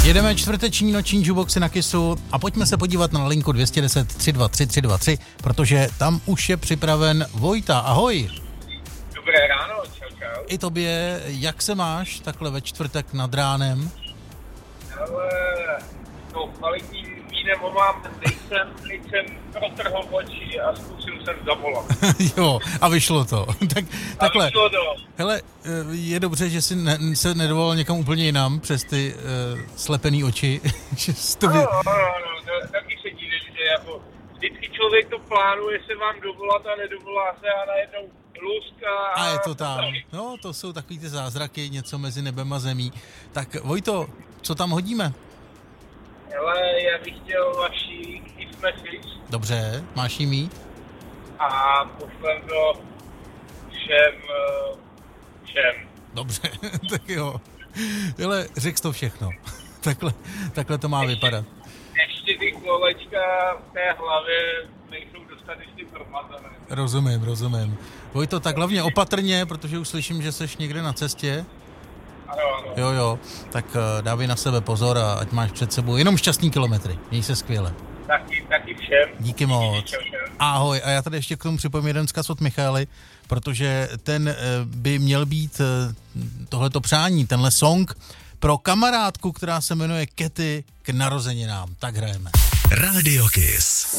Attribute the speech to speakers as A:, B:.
A: Jedeme čtvrteční noční jukeboxy na Kissu a pojďme se podívat na linku 210 323 323, protože tam už je připraven Vojta. Ahoj.
B: Dobré ráno, čau.
A: I tobě, jak se máš takhle ve čtvrtek nad ránem?
B: Ale kvalitním vínem omám, nejsem protrhl oči a zkusil jsem zavolat.
A: Jo, a vyšlo to. Takhle.
B: Vyšlo to.
A: Hele, je dobře, že jsi se nedovolal někam úplně jinam přes ty slepený oči.
B: No, taky se díde, že jako vždycky člověk to plánuje se vám dovolat a nedovolá se a najednou luska.
A: A je to tam. No, to jsou takový ty zázraky, něco mezi nebem a zemí. Tak Vojto, co tam hodíme?
B: Hele, já bych chtěl vaši gift message.
A: Dobře, máš jí mít?
B: A pošlem to všem.
A: Dobře, tak jo. Hele, řekl to všechno. Takhle to má vypadat.
B: Ještě ty kolečka v té hlavě nejsou dostatečně promazané.
A: Rozumím. Vojto, tak hlavně opatrně, protože už slyším, že seš někde na cestě.
B: Ano.
A: Jo, tak dávej na sebe pozor a ať máš před sebou jenom šťastný kilometry. Měj se skvěle.
B: Taky všem.
A: Díky moc. Ahoj, a já tady ještě k tomu připojím jeden vzkaz od Michaely, protože ten by měl být tohleto přání, tenhle song pro kamarádku, která se jmenuje Katy k narozeninám. Tak hrajeme.
C: Radio Kiss.